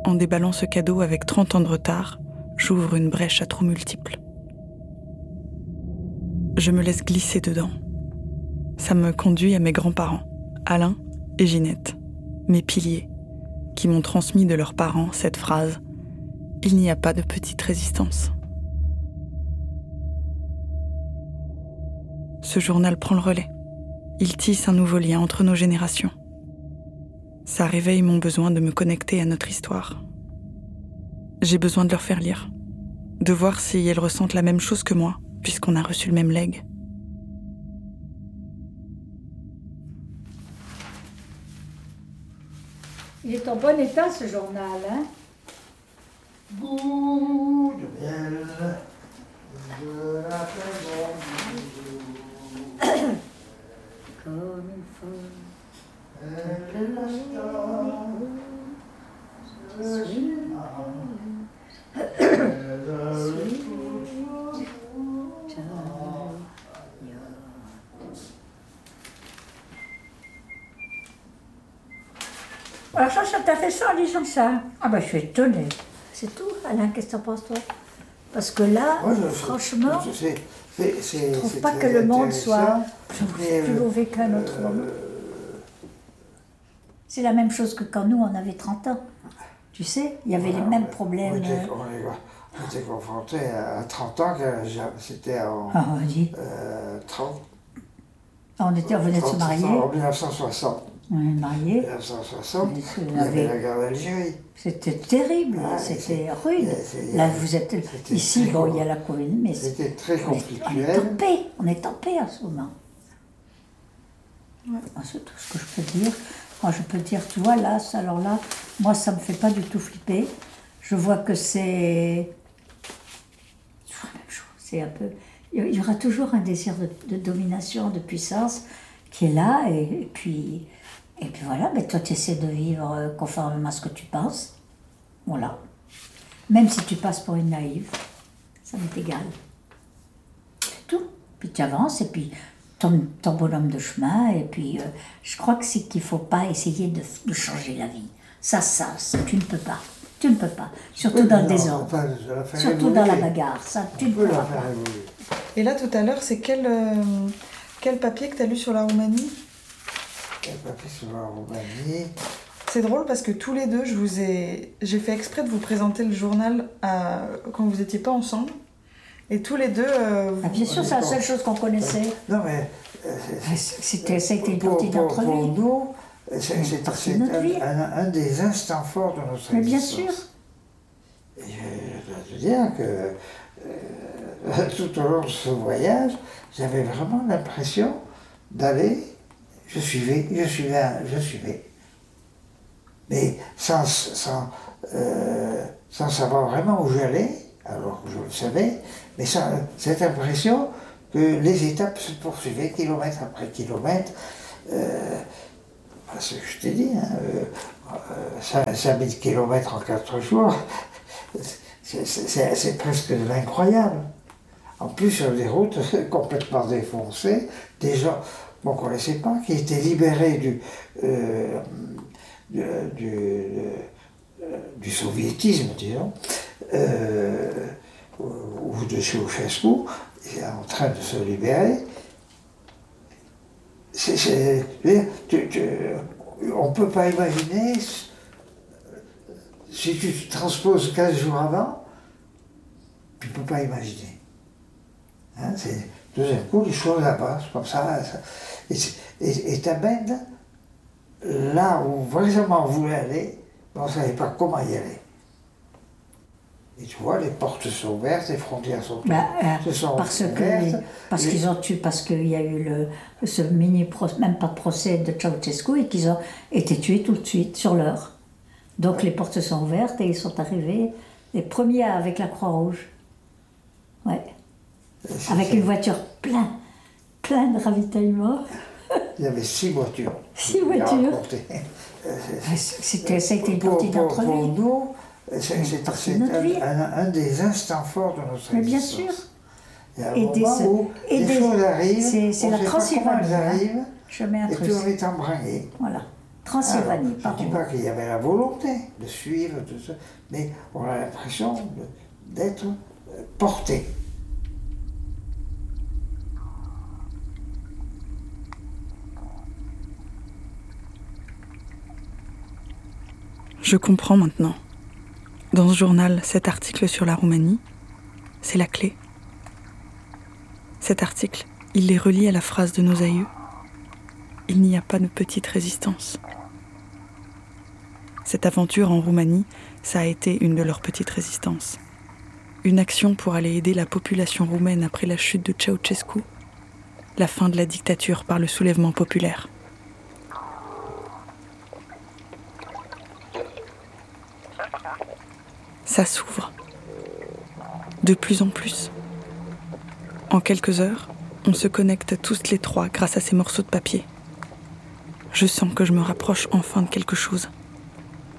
En déballant ce cadeau avec 30 ans de retard, j'ouvre une brèche à trous multiples. Je me laisse glisser dedans. Ça me conduit à mes grands-parents, Alain et Ginette, mes piliers, qui m'ont transmis de leurs parents cette phrase « Il n'y a pas de petite résistance ». Ce journal prend le relais. Il tisse un nouveau lien entre nos générations. Ça réveille mon besoin de me connecter à notre histoire. J'ai besoin de leur faire lire, de voir si elles ressentent la même chose que moi, puisqu'on a reçu le même legs. Il est en bon état ce journal, hein? Bout de miel de la maison. Comme une folle. Elle est la star de cinéma. Alors ça t'a fait ça en lisant ça? Ah ben je suis étonnée. C'est tout, Alain, qu'est-ce que t'en penses toi? Parce que là, franchement, je trouve pas que le monde soit plus mauvais qu'un autre moment. C'est la même chose que quand nous on avait 30 ans. Tu sais, il y avait les mêmes problèmes. On était confrontés à 30 ans, c'était en 30. On venait de se marier. En 1960. On est mariés. 1960, il y avait la guerre d'Algérie. C'était terrible, c'était rude. Là, vous êtes ici, bon, il y a la Covid, mais c'était très conflictuel. On est en paix à ce moment. Ouais. C'est tout ce que je peux dire. Moi, je peux dire, tu vois, là, alors là, moi, ça me fait pas du tout flipper. Je vois que c'est toujours la même chose. C'est un peu. Il y aura toujours un désir de domination, de puissance qui est là, et puis voilà, mais toi tu essaies de vivre conformément à ce que tu penses, voilà. Même si tu passes pour une naïve, ça m'est égal. C'est tout. Puis tu avances, et puis ton bonhomme de chemin, et puis je crois que c'est qu'il ne faut pas essayer de changer la vie. Ça, tu ne peux pas. Tu ne peux pas. Surtout dans le désordre. Surtout dans la bagarre. Ça, tu ne peux pas. Et là, tout à l'heure, c'est quel papier que tu as lu sur la Roumanie? Quel papier sur la Roumanie? C'est drôle parce que tous les deux, j'ai fait exprès de vous présenter le journal quand vous n'étiez pas ensemble. Et tous les deux... bien sûr, c'est la seule chose qu'on connaissait. Non, mais... ça a été une partie de notre vie. Pour nous, c'est un des instants forts de notre existence. Mais bien sûr. Et je dois te dire que tout au long de ce voyage, j'avais vraiment l'impression d'aller, je suivais. Mais sans savoir vraiment où j'allais, alors que je le savais, mais cette impression que les étapes se poursuivaient kilomètre après kilomètre. Ce que je t'ai dit, 5000 kilomètres en 4 jours, c'est presque de l'incroyable. En plus, sur des routes complètement défoncées, des gens qu'on ne connaissait pas, qui étaient libérés du soviétisme, disons, ou de Ceausescu, en train de se libérer. On ne peut pas imaginer, si tu te transposes 15 jours avant, tu ne peux pas imaginer. Hein, c'est tout d'un coup, les choses avancent comme ça. Et t'amène là où vraiment on voulait aller, mais on ne savait pas comment y aller. Et tu vois, les portes sont ouvertes, les frontières sont ouvertes. Parce qu'il y a eu ce même pas de procès de Ceausescu et qu'ils ont été tués tout de suite, sur l'heure. Donc les portes sont ouvertes et ils sont arrivés, les premiers avec la Croix-Rouge. Ouais. Avec une voiture plein de ravitaillement. Il y avait 6 voitures. 6 voitures. Ça a été une partie de notre vie. Pour nous, c'est un des instants forts de notre existence. Mais bien sûr. Il y a un moment où les choses arrivent, c'est la Transylvanie. elles arrivent, Je mets un et truc. puis on est embringué. Voilà. Transylvanie, Je ne pardon. dis pas qu'il y avait la volonté de suivre tout ça, mais on a l'impression d'être porté. Je comprends maintenant. Dans ce journal, cet article sur la Roumanie, c'est la clé. Cet article, il les relie à la phrase de nos aïeux. Il n'y a pas de petite résistance. Cette aventure en Roumanie, ça a été une de leurs petites résistances. Une action pour aller aider la population roumaine après la chute de Ceausescu, la fin de la dictature par le soulèvement populaire. Ça s'ouvre. De plus en plus. En quelques heures, on se connecte tous les trois grâce à ces morceaux de papier. Je sens que je me rapproche enfin de quelque chose.